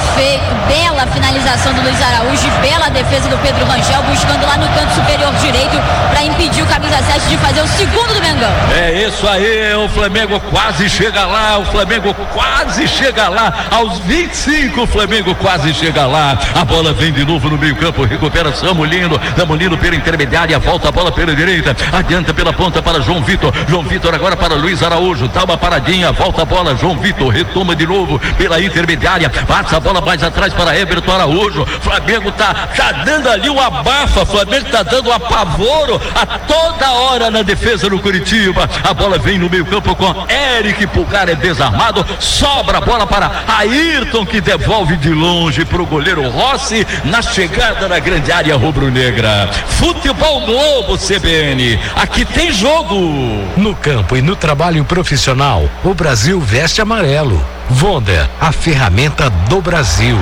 Perfeito, bela finalização do Luiz Araújo, bela defesa do Pedro Rangel, buscando lá no canto superior direito para impedir o camisa 7 de fazer o segundo do Mengão. É isso aí, o Flamengo quase chega lá, aos 25 o Flamengo quase chega lá, a bola vem de novo no meio campo, recupera Samulino pela intermediária, volta a bola pela direita, adianta pela ponta para João Vitor agora para Luiz Araújo, dá uma paradinha, volta a bola, João Vitor retoma de novo pela intermediária, passa a bola mais atrás para Everton Araújo, Flamengo tá dando ali um abafa, Flamengo tá dando um apavoro a toda hora na defesa do Curitiba, a bola vem no meio campo com Eric Pulgar, é desarmado, sobra a bola para Ayrton, que devolve de longe para o goleiro Rossi, na chegada na grande área rubro-negra. Futebol Globo CBN, aqui tem jogo. No campo e no trabalho profissional, o Brasil veste amarelo. Wonder, a ferramenta do Brasil.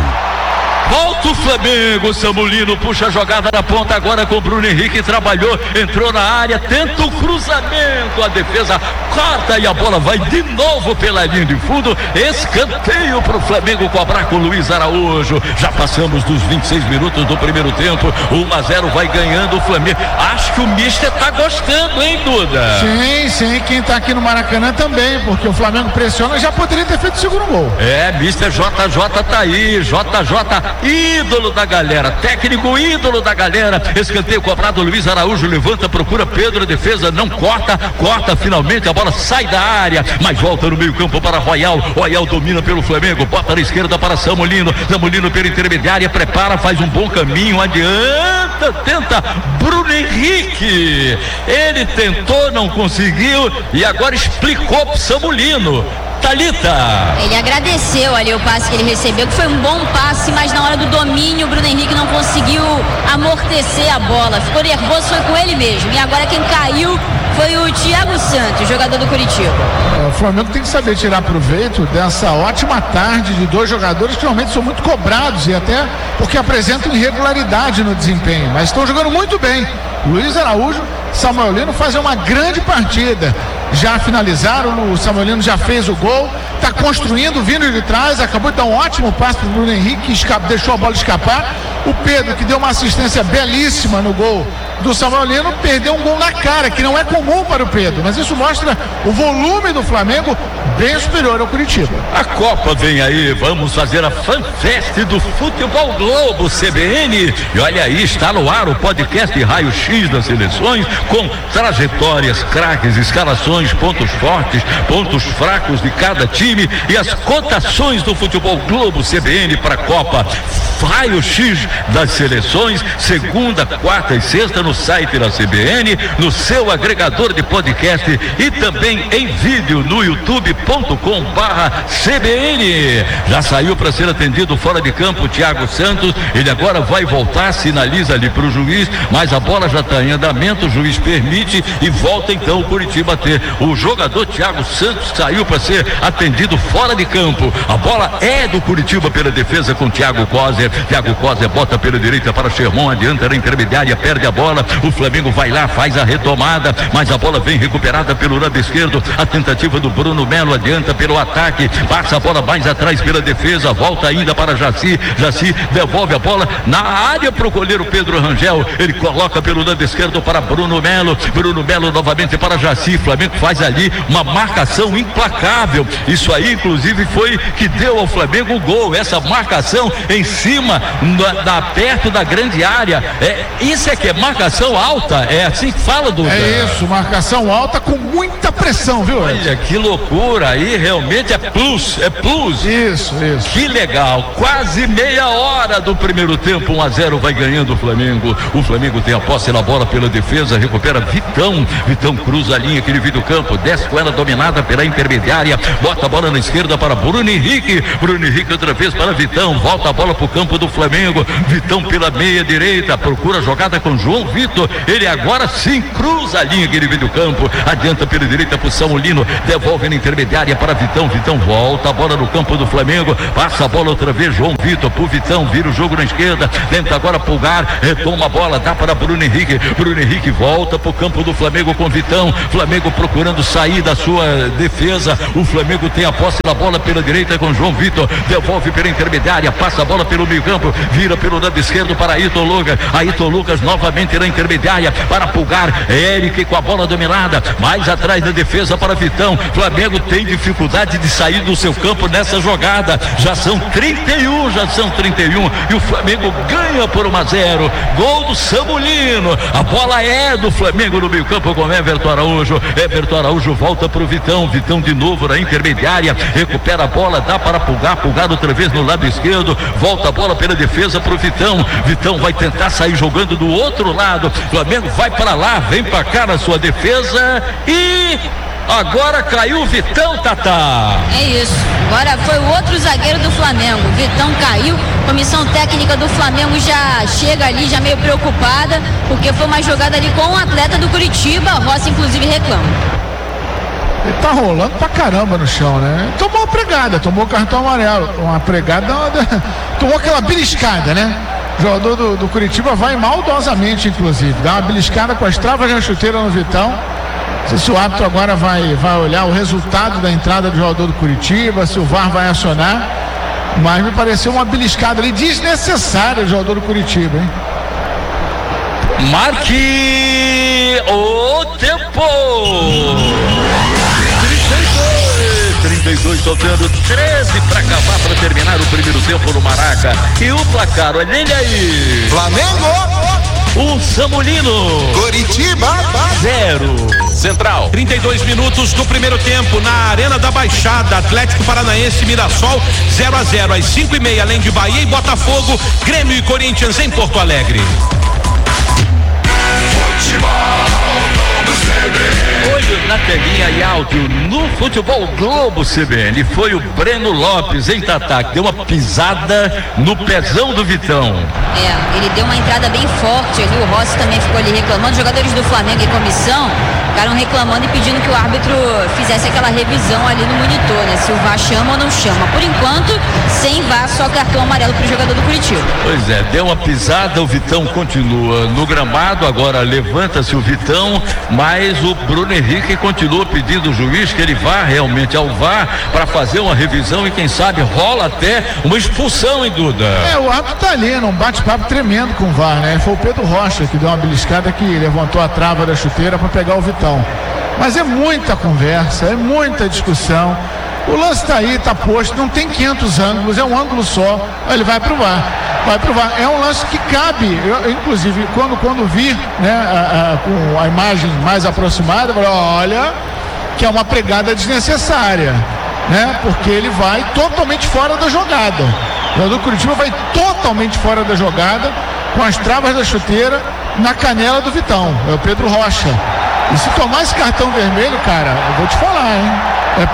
Volta o Flamengo, Samulino puxa a jogada na ponta agora com o Bruno Henrique, trabalhou, entrou na área, tenta o cruzamento, a defesa corta e a bola vai de novo pela linha de fundo, escanteio para o Flamengo cobrar com o Luiz Araújo. Já passamos dos 26 minutos do primeiro tempo, 1-0 vai ganhando o Flamengo. Acho que o Mister tá gostando, hein, Duda? Sim, quem tá aqui no Maracanã também, porque o Flamengo pressiona, já poderia ter feito o segundo gol. Mister JJ tá aí, JJ ídolo da galera, técnico ídolo da galera, escanteio cobrado, Luiz Araújo levanta, procura Pedro, a defesa não corta finalmente, a bola sai da área, mas volta no meio campo para Royal domina pelo Flamengo, bota na esquerda para Samulino pela intermediária, prepara, faz um bom caminho, adianta, tenta Bruno Henrique, ele tentou, não conseguiu e agora explicou pro Samulino. Thalita. Ele agradeceu ali o passe que ele recebeu, que foi um bom passe, mas na hora do domínio o Bruno Henrique não conseguiu amortecer a bola, ficou nervoso, foi com ele mesmo, e agora quem caiu foi o Thiago Santos, jogador do Curitiba. O Flamengo tem que saber tirar proveito dessa ótima tarde de dois jogadores que normalmente são muito cobrados e até porque apresentam irregularidade no desempenho, mas estão jogando muito bem. Luiz Araújo, Samuel Lino fazem uma grande partida. Já finalizaram, o Samuel Lino já fez o gol, está construindo, vindo de trás, acabou de dar um ótimo passe para o Bruno Henrique, deixou a bola escapar. O Pedro, que deu uma assistência belíssima no gol do Samuel Lino, perdeu um gol na cara, que não é comum para o Pedro, mas isso mostra o volume do Flamengo bem superior ao Curitiba. A Copa vem aí, vamos fazer a FanFest do Futebol Globo CBN, e olha aí, está no ar o podcast Raio-X das seleções, com trajetórias, craques, escalações, pontos fortes, pontos fracos de cada time e as cotações do Futebol Globo CBN para a Copa. Raio-X das seleções, segunda, quarta e sexta no site da CBN, no seu agregador de podcast e também em vídeo no youtube.com/CBN. Já saiu para ser atendido fora de campo o Thiago Santos, ele agora vai voltar, sinaliza ali para o juiz, mas a bola já está em andamento, o juiz permite e volta então o Curitiba a ter. O jogador Thiago Santos saiu para ser atendido fora de campo, a bola é do Curitiba pela defesa com Thiago Coser bota pela direita para Sherman, adianta na intermediária, perde a bola, o Flamengo vai lá, faz a retomada, mas a bola vem recuperada pelo lado esquerdo, a tentativa do Bruno Melo, adianta pelo ataque, passa a bola mais atrás pela defesa, volta ainda para Jaci devolve a bola na área para o goleiro Pedro Rangel, ele coloca pelo lado esquerdo para Bruno Melo novamente para Jaci, Flamengo faz ali uma marcação implacável, isso aí inclusive foi que deu ao Flamengo o gol, essa marcação em cima perto da grande área, isso é que é marcação alta, é assim que fala, Duda? É isso, marcação alta com muita pressão, viu? Olha que loucura, aí realmente é plus. Isso. Que legal, quase meia hora do primeiro tempo, 1-0 vai ganhando o Flamengo tem a posse na bola pela defesa, recupera Vitão cruza a linha que divide o campo, desce com ela dominada pela intermediária, bota a bola na esquerda para Bruno Henrique outra vez para Vitão, volta a bola pro campo do Flamengo, Vitão pela meia direita, procura a jogada com João Vitor, ele agora sim cruza a linha que ele vem do campo, adianta pela direita pro Samulino, devolve na intermediária para Vitão, Vitão volta a bola no campo do Flamengo, passa a bola outra vez, João Vitor pro Vitão, vira o jogo na esquerda, tenta agora Pulgar, retoma a bola, dá para Bruno Henrique volta pro campo do Flamengo com Vitão, Flamengo procurando sair da sua defesa, o Flamengo tem a posse da bola pela direita com João Vitor, devolve pela intermediária, passa a bola pelo meio campo, vira pelo lado esquerdo para Ayrton Lucas novamente na intermediária para Pulgar, Eric com a bola dominada, mais atrás da defesa para Vitão, Flamengo tem dificuldade de sair do seu campo nessa jogada, já são 31 e o Flamengo ganha por 1-0, gol do Samulino, a bola é do Flamengo no meio campo com Everton Araújo volta pro Vitão de novo na intermediária, recupera a bola, dá para Pulgar outra vez no lado esquerdo, volta a bola pela defesa pro Vitão vai tentar sair jogando do outro lado, Flamengo vai para lá, vem para cá na sua defesa e agora caiu o Vitão, Tatá. É isso, agora foi o outro zagueiro do Flamengo, Vitão caiu, comissão técnica do Flamengo já chega ali, já meio preocupada, porque foi uma jogada ali com o atleta do Curitiba, Rossi inclusive reclama. Ele tá rolando pra caramba no chão, né? Tomou uma pregada, tomou o cartão amarelo, uma pregada, tomou aquela beliscada, né? O jogador do Curitiba vai maldosamente, inclusive, dá uma beliscada com as travas da chuteira no Vitão. Não sei se o árbitro agora vai olhar o resultado da entrada do jogador do Curitiba, se o VAR vai acionar, mas me pareceu uma beliscada ali desnecessária do jogador do Curitiba, hein? Marque o tempo! 32 tocando, 13 para acabar, para terminar o primeiro tempo no Maraca. E o placar, olha ele aí. Flamengo, o Samulino, Curitiba 0. Central, 32 minutos do primeiro tempo na Arena da Baixada, Atlético Paranaense Mirassol 0-0, às 5:30, além de Bahia e Botafogo, Grêmio e Corinthians em Porto Alegre. Olho na telinha e áudio no Futebol Globo CBN. Foi o Breno Lopes em Tatá, que deu uma pisada no pezão do Vitão. Ele deu uma entrada bem forte ali, o Rossi também ficou ali reclamando, os jogadores do Flamengo e comissão ficaram reclamando e pedindo que o árbitro fizesse aquela revisão ali no monitor, né? Se o VAR chama ou não chama. Por enquanto, sem VAR, só cartão amarelo pro jogador do Curitiba. Pois é, deu uma pisada, o Vitão continua no gramado, agora levanta-se o Vitão, mas o Bruno Henrique continua pedindo ao juiz que ele vá realmente ao VAR para fazer uma revisão e quem sabe rola até uma expulsão, hein, Duda? O árbitro tá ali, num bate-papo tremendo com o VAR, né? Foi o Pedro Rocha que deu uma beliscada que levantou a trava da chuteira para pegar o Vitão. Mas é muita conversa, é muita discussão. O lance tá aí, tá posto, não tem 500 ângulos, é um ângulo só. Ele vai pro VAR. É um lance que cabe. Eu, inclusive, quando vi, né, com a imagem mais aproximada, eu falei, olha, que é uma pregada desnecessária, né? Porque ele vai totalmente fora da jogada. O jogador do Curitiba vai totalmente fora da jogada, com as travas da chuteira na canela do Vitão. É o Pedro Rocha. E se tomar esse cartão vermelho, cara, eu vou te falar, hein? É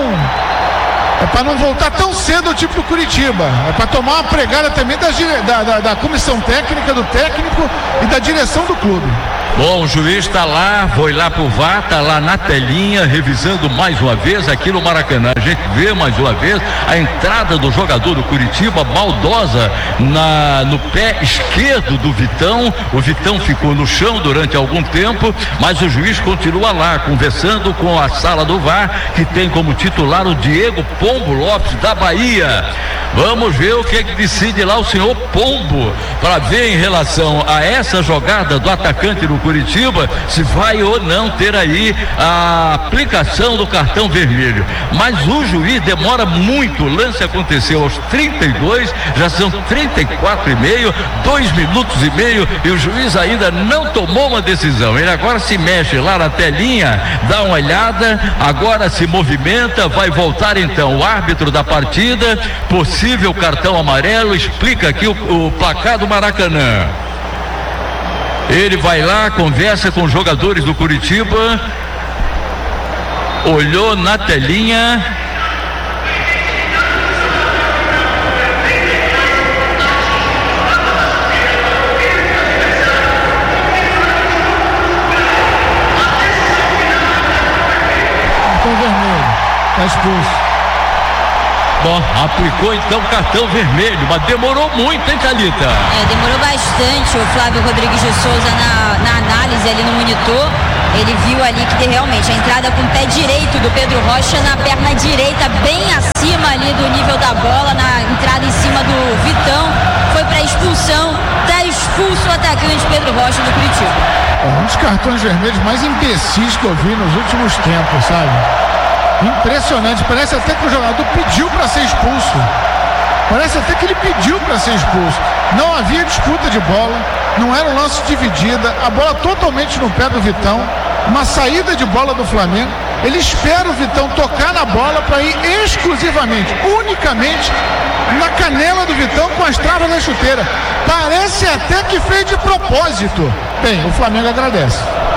pra não voltar tão cedo ao tipo do Curitiba. É pra tomar uma pregada também da comissão técnica, do técnico e da direção do clube. Bom, o juiz está lá, foi lá pro VAR, tá lá na telinha, revisando mais uma vez aqui no Maracanã. A gente vê mais uma vez a entrada do jogador do Curitiba, maldosa no pé esquerdo do Vitão. O Vitão ficou no chão durante algum tempo, mas o juiz continua lá, conversando com a sala do VAR, que tem como titular o Diego Pombo Lopes, da Bahia. Vamos ver o que decide lá o senhor Pombo, para ver em relação a essa jogada do atacante do Curitiba, se vai ou não ter aí a aplicação do cartão vermelho. Mas o juiz demora muito. O lance aconteceu aos 32, já são 34,5, 2 minutos e meio, e o juiz ainda não tomou uma decisão. Ele agora se mexe lá na telinha, dá uma olhada, agora se movimenta, vai voltar então o árbitro da partida, possível cartão amarelo, explica aqui o placar do Maracanã. Ele vai lá, conversa com os jogadores do Curitiba, olhou na telinha. Tá expulso. Bom, aplicou então cartão vermelho, mas demorou muito, hein, Thalita? Demorou bastante. O Flávio Rodrigues de Souza na análise ali no monitor, ele viu ali que realmente a entrada com o pé direito do Pedro Rocha na perna direita, bem acima ali do nível da bola, na entrada em cima do Vitão, foi para expulsão. Tá expulso o atacante Pedro Rocha do Curitiba. Um dos cartões vermelhos mais imbecis que eu vi nos últimos tempos, sabe? Impressionante, parece até que o jogador pediu para ser expulso. Parece até que ele pediu para ser expulso. Não havia disputa de bola, não era um lance de dividida, a bola totalmente no pé do Vitão, uma saída de bola do Flamengo. Ele espera o Vitão tocar na bola para ir exclusivamente, unicamente na canela do Vitão com as travas da chuteira. Parece até que fez de propósito. Bem, o Flamengo agradece.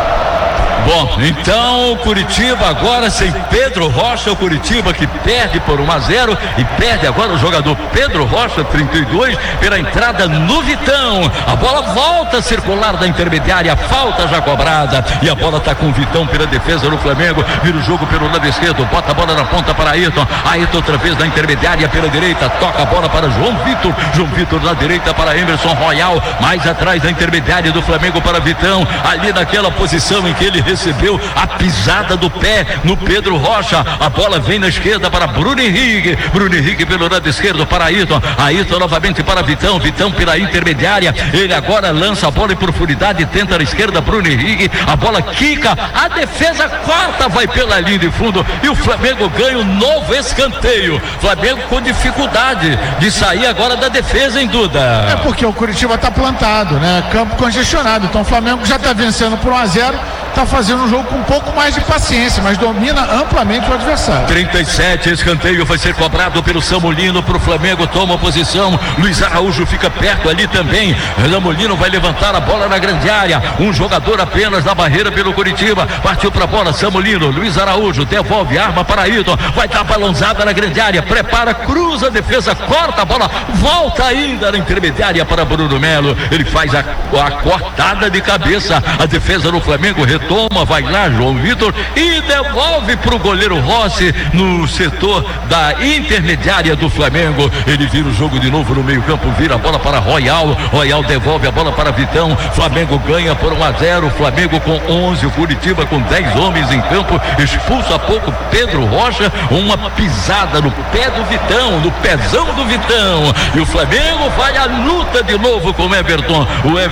Bom, então o Curitiba agora sem Pedro Rocha, o Curitiba que perde por 1-0 e perde agora o jogador Pedro Rocha, 32, pela entrada no Vitão. A bola volta a circular da intermediária, falta já cobrada e a bola está com o Vitão pela defesa do Flamengo, vira o jogo pelo lado esquerdo, bota a bola na ponta para Ayrton outra vez na intermediária pela direita, toca a bola para João Vitor na direita para Emerson Royal, mais atrás da intermediária do Flamengo para Vitão, ali naquela posição em que ele recebeu a pisada do pé no Pedro Rocha. A bola vem na esquerda para Bruno Henrique pelo lado esquerdo para Ayrton novamente para Vitão pela intermediária, ele agora lança a bola em profundidade, tenta na esquerda Bruno Henrique, a bola quica, a defesa corta, vai pela linha de fundo e o Flamengo ganha um novo escanteio. Flamengo com dificuldade de sair agora da defesa, em Duda. É porque o Curitiba está plantado, né? Campo congestionado, então o Flamengo já está vencendo por 1-0, está fazendo um jogo com um pouco mais de paciência, mas domina amplamente o adversário. 37, escanteio vai ser cobrado pelo Samulino para o Flamengo, toma posição, Luiz Araújo fica perto ali também, Samulino vai levantar a bola na grande área, um jogador apenas na barreira pelo Curitiba, partiu para a bola, Samulino, Luiz Araújo, devolve arma para Ayrton, vai dar balãozada na grande área, prepara, cruza, defesa, corta a bola, volta ainda na intermediária para Bruno Melo, ele faz a cortada de cabeça, a defesa do Flamengo retoma, vai lá João Vitor e devolve para o goleiro Rossi no setor da intermediária do Flamengo. Ele vira o jogo de novo no meio campo, vira a bola para Royal devolve a bola para Vitão, Flamengo ganha por 1-0, Flamengo com 11, o Curitiba com 10 homens em campo, expulso há pouco Pedro Rocha, uma pisada no pé do Vitão, no pezão do Vitão, e o Flamengo vai à luta de novo com o Everton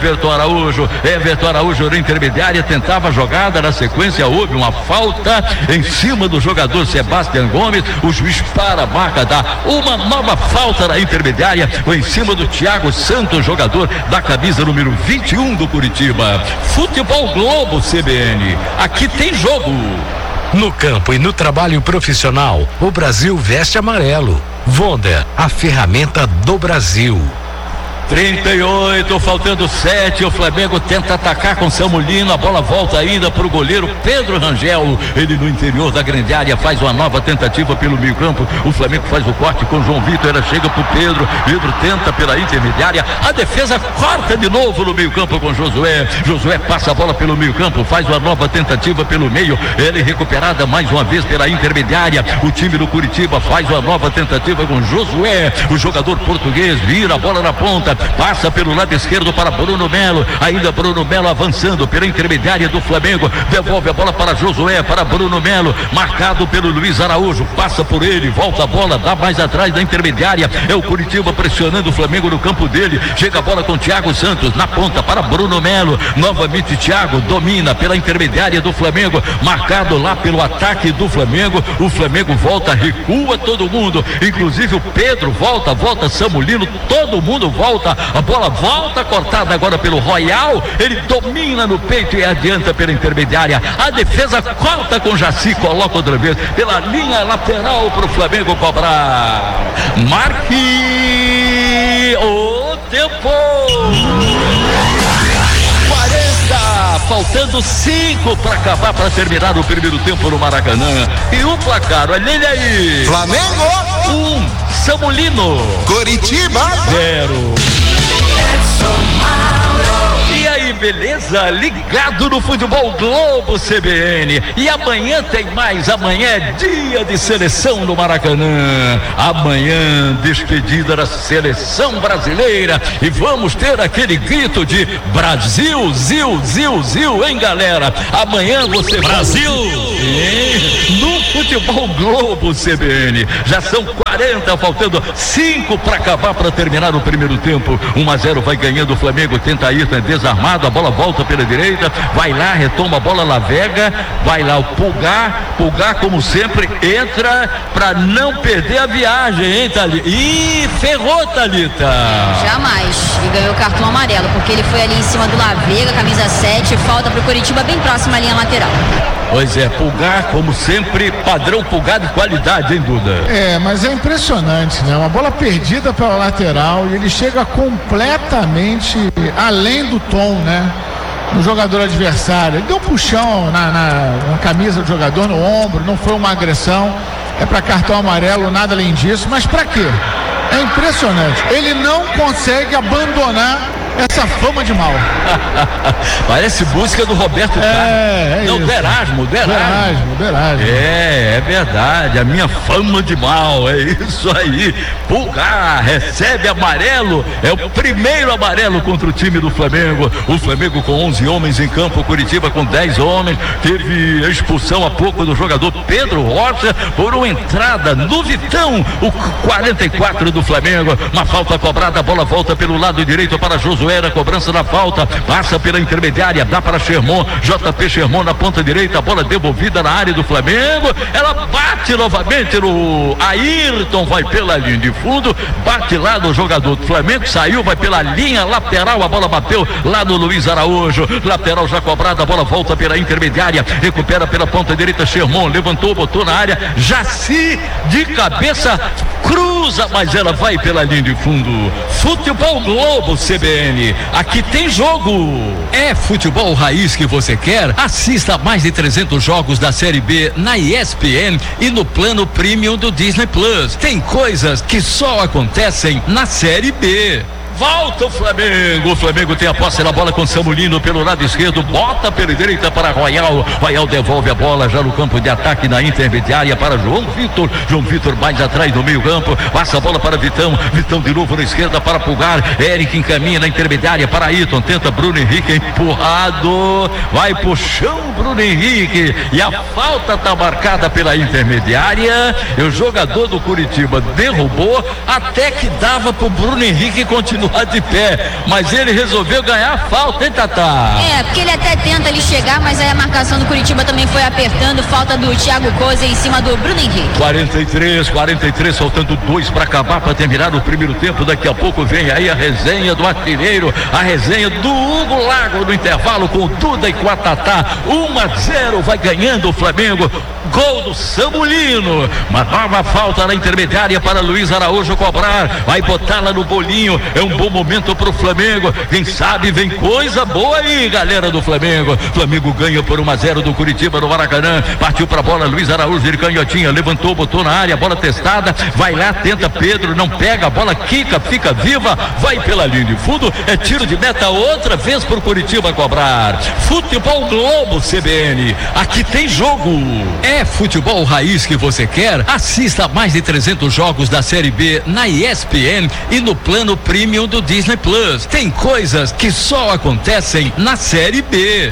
Araújo na intermediária, tentava a jogada, na sequência houve uma falta em cima do jogador Sebastião Gomes, o juiz para a marca, dá uma nova falta na intermediária, foi em cima do Thiago Santos, jogador da camisa número 21 do Curitiba. Futebol Globo CBN, aqui tem jogo. No campo e no trabalho profissional, o Brasil veste amarelo. Wonder, a ferramenta do Brasil. 38, faltando 7, o Flamengo tenta atacar com Samulino, a bola volta ainda para o goleiro Pedro Rangel, ele no interior da grande área faz uma nova tentativa pelo meio campo, o Flamengo faz o corte com João Vitor, ela chega para o Pedro tenta pela intermediária, a defesa corta de novo no meio campo com Josué passa a bola pelo meio campo, faz uma nova tentativa pelo meio, ele recuperada mais uma vez pela intermediária, o time do Curitiba faz uma nova tentativa com Josué, o jogador português vira a bola na ponta, passa pelo lado esquerdo para Bruno Melo, ainda Bruno Melo avançando pela intermediária do Flamengo, devolve a bola para Josué, para Bruno Melo, marcado pelo Luiz Araújo, passa por ele, volta a bola, dá mais atrás da intermediária, é o Curitiba pressionando o Flamengo no campo dele, chega a bola com Thiago Santos, na ponta para Bruno Melo, novamente Thiago domina pela intermediária do Flamengo, marcado lá pelo ataque do Flamengo, o Flamengo volta, recua todo mundo, inclusive o Pedro volta Samulino, todo mundo volta, a bola volta cortada agora pelo Royal, ele domina no peito e adianta pela intermediária, a defesa corta com Jaci, coloca outra vez pela linha lateral para o Flamengo cobrar. Marque o tempo. 40, faltando 5 para acabar, para terminar o primeiro tempo no Maracanã. E o placar, olha ele aí. Flamengo 1, Samulino. Curitiba 0. E aí, beleza? Ligado no Futebol Globo CBN. E amanhã tem mais. Amanhã é dia de seleção no Maracanã. Amanhã, despedida da seleção brasileira. E vamos ter aquele grito de Brasil, Zil, Zil, Zil, hein, galera? Amanhã você Brasil! No Futebol Globo CBN. Já são 40, faltando 5 para acabar, para terminar o primeiro tempo. 1-0 vai ganhando o Flamengo, tenta ir, tá desarmado, a bola volta pela direita, vai lá, retoma a bola, Lavega, vai lá o Pulgar como sempre, entra para não perder a viagem, hein, Thalita? Ih, ferrou, Thalita! Jamais. E ganhou cartão amarelo, porque ele foi ali em cima do Lavega, camisa 7, falta pro Coritiba bem próximo à linha lateral. Pois é, Pulgar, como sempre, padrão Pulgar de qualidade, hein, Duda? É, mas é impressionante, né? Uma bola perdida pela lateral e ele chega completamente além do tom, né? No jogador adversário. Ele deu um puxão na camisa do jogador, no ombro, não foi uma agressão. É para cartão amarelo, nada além disso. Mas para quê? É impressionante. Ele não consegue abandonar essa fama de mal. Parece música do Roberto Carlos. Não, Derasmo. É verdade, a minha fama de mal, é isso aí. Pulgar recebe amarelo, é o primeiro amarelo contra o time do Flamengo. O Flamengo com 11 homens em campo, Curitiba com 10 homens. Teve a expulsão há pouco do jogador Pedro Rocha por uma entrada no Vitão, o 44 do Flamengo. Uma falta cobrada, a bola volta pelo lado direito para Josué. A cobrança da falta, passa pela intermediária, dá para Sherman, JP Sherman na ponta direita, a bola devolvida na área do Flamengo, ela bate novamente no Ayrton, vai pela linha de fundo, bate lá no jogador do Flamengo, saiu, vai pela linha lateral, a bola bateu lá no Luiz Araújo, lateral já cobrada, a bola volta pela intermediária, recupera pela ponta direita, Sherman levantou, botou na área, Jaci de cabeça, cruza, mas ela vai pela linha de fundo. Futebol Globo CBN, aqui tem jogo. É futebol raiz que você quer? Assista a mais de 300 jogos da Série B na ESPN e no plano premium do Disney Plus. Tem coisas que só acontecem na Série B. Volta o Flamengo tem a posse da bola com Samulino pelo lado esquerdo, bota pela direita para Royal devolve a bola já no campo de ataque na intermediária para João Vitor mais atrás do meio campo, passa a bola para Vitão de novo na esquerda para Pulgar, Eric encaminha na intermediária para Ayrton, tenta Bruno Henrique, empurrado, vai pro chão Bruno Henrique e a falta tá marcada pela intermediária e o jogador do Curitiba derrubou, até que dava pro Bruno Henrique continuar de pé, mas ele resolveu ganhar a falta, hein, Tatá? Porque ele até tenta ali chegar, mas aí a marcação do Curitiba também foi apertando, falta do Thiago Coisa em cima do Bruno Henrique. 43, faltando 2 para acabar, para terminar o primeiro tempo. Daqui a pouco vem aí a resenha do artilheiro, a resenha do Hugo Lago no intervalo com o Duda e com a Tatá. 1-0, vai ganhando o Flamengo. Gol do Samulino, uma nova falta na intermediária para Luiz Araújo cobrar, vai botar lá no bolinho, é um bom momento pro Flamengo, quem sabe vem coisa boa aí, galera do Flamengo. Flamengo ganha por 1-0 do Curitiba no Maracanã, partiu pra bola, Luiz Araújo de canhotinha, levantou, botou na área, bola testada, vai lá, tenta Pedro, não pega, a bola quica, fica viva, vai pela linha de fundo, é tiro de meta outra vez pro Curitiba cobrar. Futebol Globo CBN, aqui tem jogo. É futebol raiz que você quer? Assista a mais de 300 jogos da Série B na ESPN e no plano premium do Disney Plus. Tem coisas que só acontecem na Série B.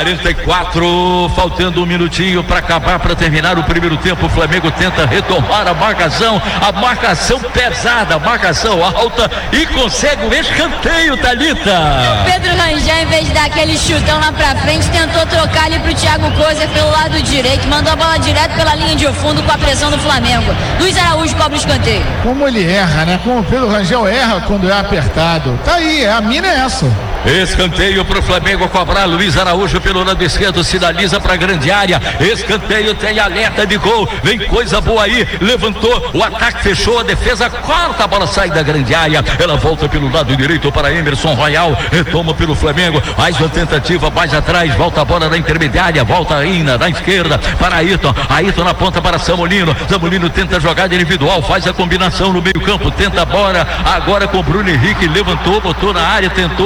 44, faltando um minutinho para acabar, para terminar o primeiro tempo. O Flamengo tenta retomar a marcação pesada, a marcação alta e consegue o escanteio, Thalita. Pedro Rangel, em vez de dar aquele chutão lá pra frente, tentou trocar ali pro Thiago Coisa pelo lado direito, mandou a bola direto pela linha de fundo com a pressão do Flamengo. Luiz Araújo cobra o escanteio. Como ele erra, né? Como o Pedro Rangel erra quando é apertado. Tá aí, a mina é essa. Escanteio pro Flamengo cobrar, Luiz Araújo pelo lado esquerdo, sinaliza pra grande área, escanteio, tem alerta de gol, vem coisa boa aí, levantou, o ataque fechou, a defesa corta, a bola sai da grande área, ela volta pelo lado direito para Emerson Royal, retoma pelo Flamengo, mais uma tentativa, mais atrás, volta a bola na intermediária, volta ainda na esquerda para Ayrton na ponta para Samulino tenta jogada individual, faz a combinação no meio campo, tenta a bola, agora com Bruno Henrique, levantou, botou na área, tentou, não pegou,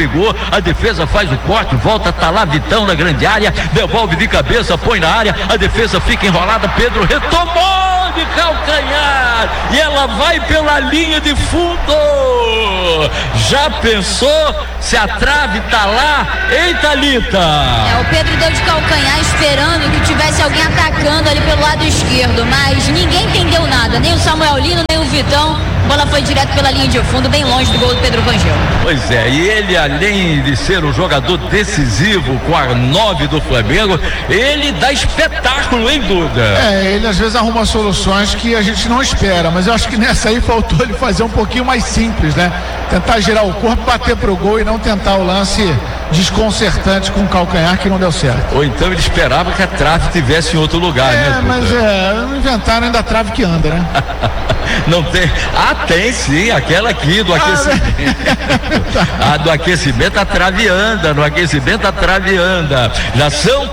pegou, a defesa faz o corte, volta, tá lá Vitão na grande área, devolve de cabeça, põe na área, a defesa fica enrolada, Pedro retomou de calcanhar e ela vai pela linha de fundo. Já pensou se a trave tá lá? Ei, Thalita! O Pedro deu de calcanhar esperando que tivesse alguém atacando ali pelo lado esquerdo, mas ninguém entendeu nada, nem o Samuel Lino, nem o Vitão. A bola foi direto pela linha de fundo, bem longe do gol do Pedro Rangel. Pois é, e ele, além de ser um jogador decisivo com a 9 do Flamengo, ele dá espetáculo, hein, Duda? Ele às vezes arruma soluções que a gente não espera, mas eu acho que nessa aí faltou ele fazer um pouquinho mais simples, né? Tentar girar o corpo, bater pro gol e não tentar o lance desconcertante com o calcanhar que não deu certo. Ou então ele esperava que a trave estivesse em outro lugar, né, Duda? Mas inventaram ainda a trave que anda, né? Não tem. Tem sim, aquela aqui do aquecimento. A do aquecimento, a trave anda. No aquecimento, a trave anda. Já são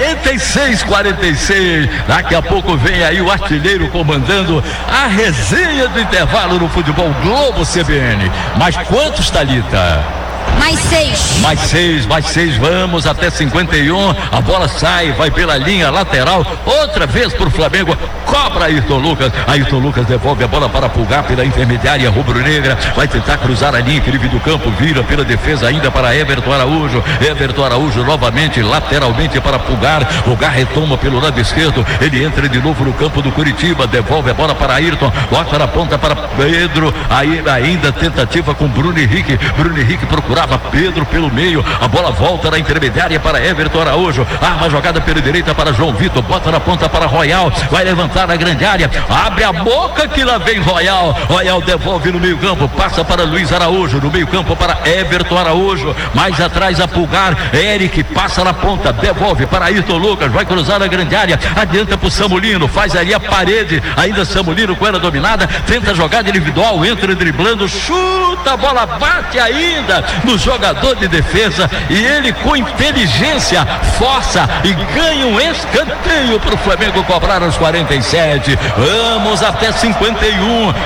46. Daqui a pouco vem aí o artilheiro comandando a resenha do intervalo no Futebol Globo CBN. Mas quantos, Thalita? Mais 6, vamos até 51, a bola sai, vai pela linha lateral, outra vez pro Flamengo, cobra Ayrton Lucas devolve a bola para Pulgar pela intermediária rubro-negra, vai tentar cruzar a linha, aquele do campo, vira pela defesa ainda para Everton Araújo novamente, lateralmente para Pulgar retoma pelo lado esquerdo, ele entra de novo no campo do Curitiba, devolve a bola para Ayrton, bota na ponta para Pedro, aí ainda tentativa com Bruno Henrique procurava Pedro pelo meio, a bola volta na intermediária para Everton Araújo, arma a jogada pela direita para João Vitor, bota na ponta para Royal, vai levantar na grande área, abre a boca que lá vem Royal devolve no meio campo, passa para Luiz Araújo, no meio campo para Everton Araújo, mais atrás a Pulgar, Eric passa na ponta, devolve para Ayrton Lucas, vai cruzar na grande área, adianta pro Samulino, faz ali a parede, ainda Samulino com ela dominada, tenta a jogada individual, entra driblando, chuta, a bola bate ainda no jogador de defesa e ele com inteligência força e ganha um escanteio para o Flamengo cobrar aos 47. Vamos até 51.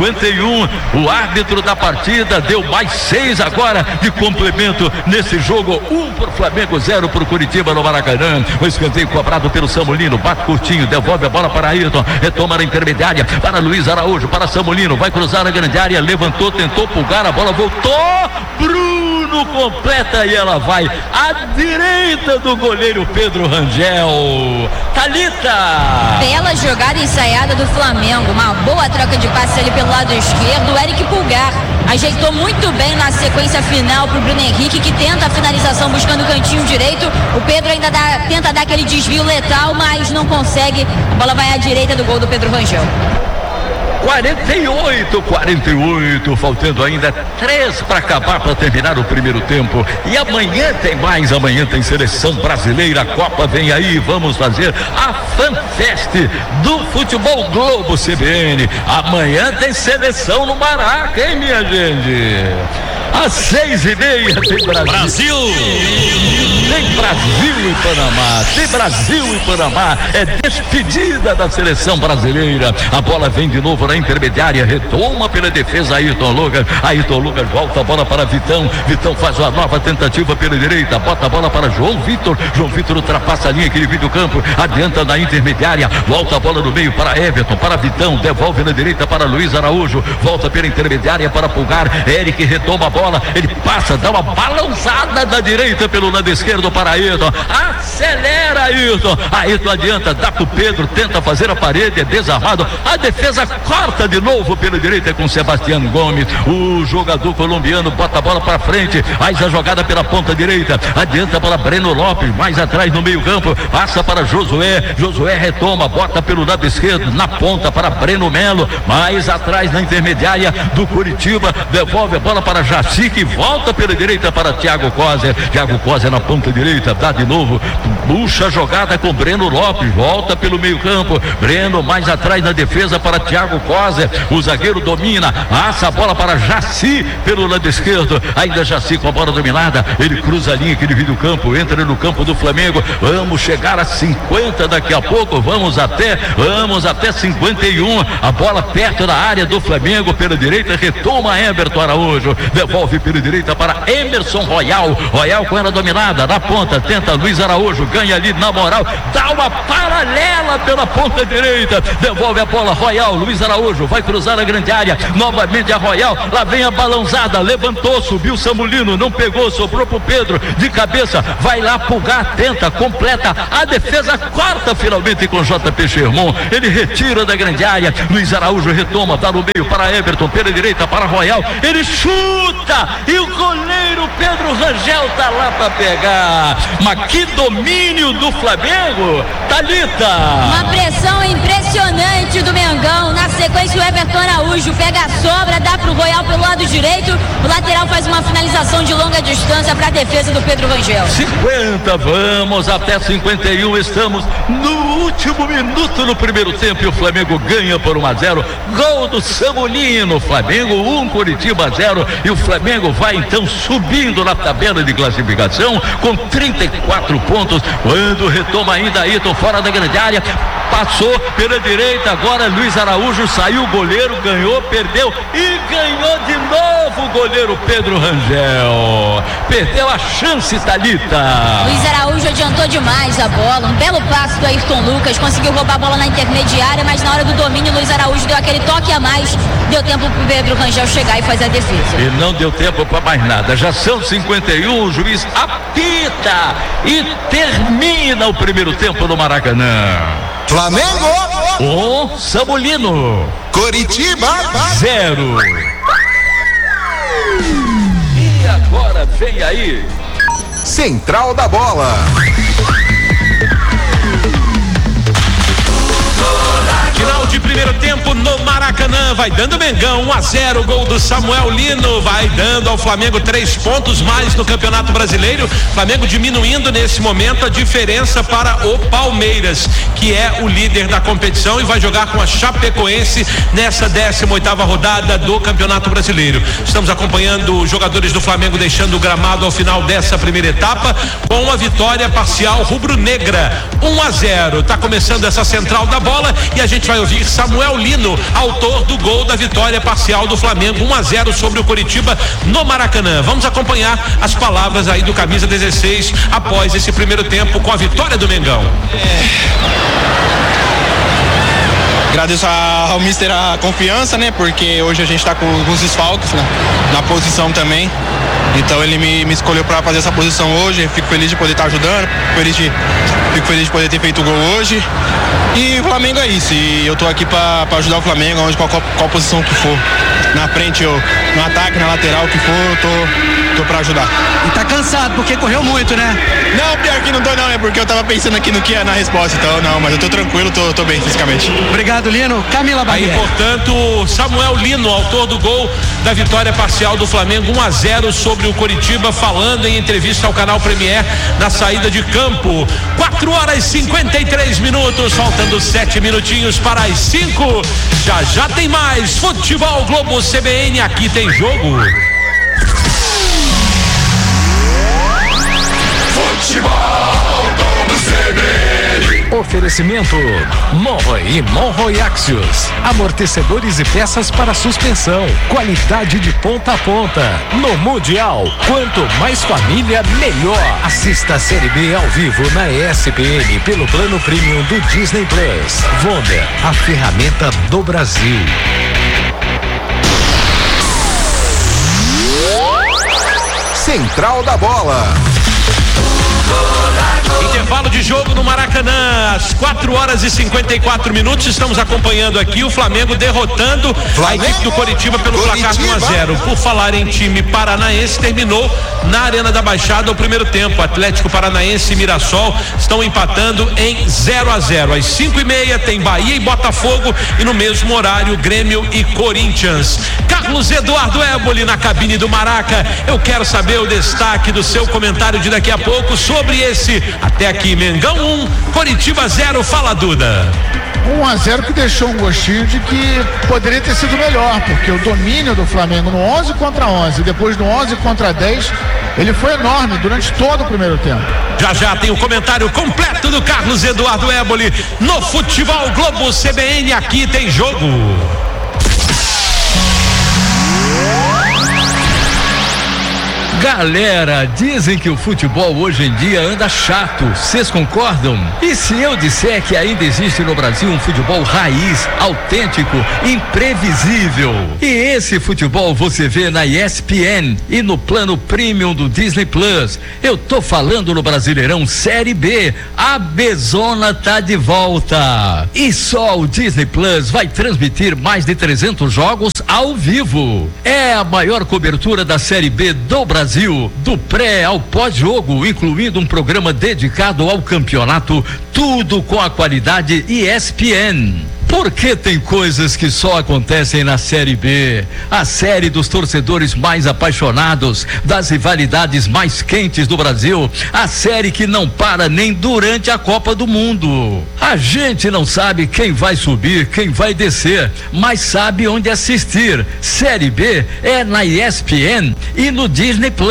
O árbitro da partida deu mais 6 agora de complemento nesse jogo. 1 para o Flamengo, 0 para o Curitiba no Maracanã. O escanteio cobrado pelo Samulino, bate curtinho, devolve a bola para Ayrton, retoma na intermediária para Luiz Araújo, para Samulino, vai cruzar a grande área, levantou, tentou Pulgar, a bola voltou, Bruno completa e ela vai à direita do goleiro Pedro Rangel. Thalita! Bela jogada ensaiada do Flamengo, uma boa troca de passe ali pelo lado esquerdo, o Eric Pulgar ajeitou muito bem na sequência final pro Bruno Henrique, que tenta a finalização buscando o cantinho direito, o Pedro ainda tenta dar aquele desvio letal, mas não consegue, a bola vai à direita do gol do Pedro Rangel. 48, faltando ainda 3 para acabar, para terminar o primeiro tempo. E amanhã tem mais, amanhã tem seleção brasileira, a Copa vem aí, vamos fazer a FanFest do Futebol Globo CBN. Amanhã tem seleção no Maraca, hein, minha gente? Às 6:30 tem Brasil. Tem Brasil e Panamá. É despedida da seleção brasileira. A bola vem de novo na intermediária, retoma pela defesa Ayrton Lucas volta a bola para Vitão faz uma nova tentativa pela direita, bota a bola para João Vitor ultrapassa a linha, aquele vídeo campo, adianta na intermediária, volta a bola no meio para Everton, para Vitão, devolve na direita para Luiz Araújo, volta pela intermediária para Pulgar, Eric retoma a bola, ele passa, dá uma balançada da direita pelo lado esquerdo para Ayrton, acelera Ayrton adianta, dá pro Pedro, tenta fazer a parede, é desarmado, a defesa corta de novo pela direita com Sebastião Gomes, o jogador colombiano bota a bola para frente, faz a jogada pela ponta direita, adianta para Breno Lopes, mais atrás no meio campo, passa para Josué retoma, bota pelo lado esquerdo, na ponta para Breno Melo, mais atrás na intermediária do Curitiba, devolve a bola para Jaci, que volta pela direita para Thiago Coser na ponta direita, dá de novo, puxa a jogada com Breno Lopes, volta pelo meio campo, Breno mais atrás na defesa para Thiago Coser, o zagueiro domina, assa a bola para Jaci pelo lado esquerdo, ainda Jaci com a bola dominada, ele cruza a linha que divide o campo, entra no campo do Flamengo, vamos chegar a 50 daqui a pouco, vamos até 51, a bola perto da área do Flamengo, pela direita, retoma Everton Araújo, devolve pela direita para Emerson Royal com ela dominada, na ponta, tenta Luiz Araújo, ganha ali na moral, dá uma paralela pela ponta direita, devolve a bola, Royal, Luiz Araújo, vai cruzar a grande área, novamente a Royal, lá vem a balãozada, levantou, subiu Samulino, não pegou, sobrou pro Pedro, de cabeça, vai lá Pulgar, tenta, completa, a defesa corta finalmente com JP Sherman, ele retira da grande área, Luiz Araújo retoma, dá no meio para Everton, pela direita para Royal, ele chuta, e o goleiro Pedro Rangel tá lá para pegar, mas que domínio do Flamengo, Thalita! Uma pressão impressionante do Mengão, na sequência o Everton Araújo pega a sobra, dá pro Royal pelo lado direito, o lateral faz uma finalização de longa distância para a defesa do Pedro Rangel. 50, vamos até 51, estamos no último minuto no primeiro tempo e o Flamengo ganha por 1-0, gol do Samulino, Flamengo 1, Curitiba 0, e o Flamengo vai então subindo na tabela de classificação com 34 pontos, quando retoma ainda Ayrton fora da grande área, passou pela direita, agora Luiz Araújo saiu, o goleiro ganhou, perdeu e ganhou de novo o goleiro Pedro Rangel, perdeu a chance, Thalita. Luiz Araújo adiantou demais a bola, um belo passe do Ayrton Lucas, conseguiu roubar a bola na intermediária, mas na hora do domínio Luiz Araújo deu aquele toque a mais, deu tempo pro Pedro Rangel chegar e fazer a defesa. E não deu tempo para mais nada, já são 51, o juiz apita e termina o primeiro tempo no Maracanã. Flamengo 1, Samulino, Curitiba 0. E agora vem aí Central da Bola. Final de primeiro tempo no Maracanã, vai dando Mengão 1-0, gol do Samuel Lino, vai dando ao Flamengo 3 pontos mais no Campeonato Brasileiro, Flamengo diminuindo nesse momento a diferença para o Palmeiras, que é o líder da competição e vai jogar com a Chapecoense nessa 18ª rodada do Campeonato Brasileiro. Estamos acompanhando os jogadores do Flamengo deixando o gramado ao final dessa primeira etapa com a vitória parcial rubro-negra 1-0. Tá começando essa Central da Bola e a gente vai ouvir Samuel Lino, autor do gol da vitória parcial do Flamengo 1-0 sobre o Curitiba no Maracanã. Vamos acompanhar as palavras aí do camisa 16 após esse primeiro tempo com a vitória do Mengão. Agradeço ao mister a confiança, né? Porque hoje a gente tá com alguns desfalques, né? Na posição também. Então ele me escolheu para fazer essa posição hoje. Fico feliz de poder estar ajudando. Fico feliz de poder ter feito o gol hoje. E o Flamengo é isso. E eu tô aqui para ajudar o Flamengo, onde qual posição que for. Na frente, no ataque, na lateral, o que for, eu tô para ajudar. E tá cansado, porque correu muito, né? Não, pior que não tô não, é porque eu tava pensando aqui no que é na resposta. Então não, mas eu tô tranquilo, tô bem fisicamente. Obrigado, Lino. Camila Barbieri. Aí, portanto, Samuel Lino, autor do gol da vitória parcial do Flamengo 1-0 sobre o Curitiba, falando em entrevista ao canal Premier na saída de campo. 4h53, faltando 7 minutinhos para as 5. Já tem mais Futebol Globo CBN, aqui tem jogo. Futebol Globo CBN. Oferecimento Monroe e Monroe Axios, amortecedores e peças para suspensão, qualidade de ponta a ponta. No Mundial, quanto mais família, melhor. Assista a Série B ao vivo na ESPN pelo plano premium do Disney Plus. Wonder, a ferramenta do Brasil. Central da Bola. intervalo de jogo no Maracanã, às 4h54. Estamos acompanhando aqui o Flamengo derrotando a equipe do Coritiba pelo placar de 1-0. Por falar em time paranaense, terminou na Arena da Baixada o primeiro tempo. Atlético Paranaense e Mirassol estão empatando em 0-0. Às 5h30 tem Bahia e Botafogo, e no mesmo horário Grêmio e Corinthians. Carlos Eduardo Éboli na cabine do Maraca. Eu quero saber o destaque do seu comentário de daqui a pouco sobre esse, até aqui, Mengão 1, Coritiba 0. Fala, Duda. 1-0 que deixou um gostinho de que poderia ter sido melhor, porque o domínio do Flamengo no 11 contra 11, depois no 11 contra 10, ele foi enorme durante todo o primeiro tempo. Já tem o comentário completo do Carlos Eduardo Éboli no Futebol Globo CBN. Aqui tem jogo. Galera, dizem que o futebol hoje em dia anda chato, vocês concordam? E se eu disser que ainda existe no Brasil um futebol raiz, autêntico, imprevisível? E esse futebol você vê na ESPN e no plano premium do Disney Plus. Eu tô falando no Brasileirão Série B, a Bezona tá de volta. E só o Disney Plus vai transmitir mais de 300 jogos ao vivo. É a maior cobertura da Série B do Brasil, do pré ao pós-jogo, incluindo um programa dedicado ao campeonato, tudo com a qualidade ESPN. Porque tem coisas que só acontecem na Série B, a série dos torcedores mais apaixonados, das rivalidades mais quentes do Brasil, a série que não para nem durante a Copa do Mundo. A gente não sabe quem vai subir, quem vai descer, mas sabe onde assistir. Série B é na ESPN e no Disney Plus.